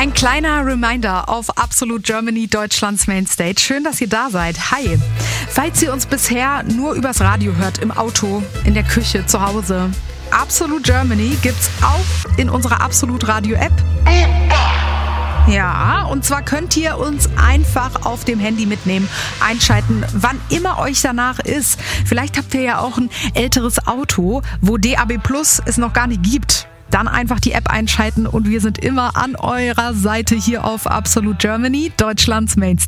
Ein kleiner Reminder auf Absolute Germany, Deutschlands Mainstage. Schön, dass ihr da seid. Hi. Falls ihr uns bisher nur übers Radio hört, im Auto, in der Küche, zu Hause. Absolute Germany gibt's auch in unserer Absolute Radio App. Ja, und zwar könnt ihr uns einfach auf dem Handy mitnehmen, einschalten, wann immer euch danach ist. Vielleicht habt ihr ja auch ein älteres Auto, wo DAB+ es noch gar nicht gibt. Dann einfach die App einschalten und wir sind immer an eurer Seite hier auf Absolute Germany, Deutschlands Mainstage.